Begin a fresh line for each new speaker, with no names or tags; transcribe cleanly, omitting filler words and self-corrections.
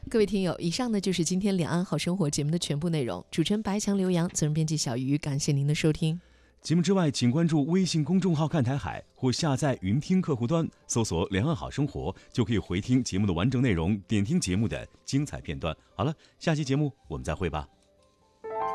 各位听友，以上呢就是今天两岸好生活节目的全部内容。主持人白强、刘洋，责任编辑小鱼，感谢您的收听。
节目之外，请关注微信公众号看台海或下载云听客户端，搜索两岸好生活，就可以回听节目的完整内容，点听节目的精彩片段。好了，下期节目我们再会吧。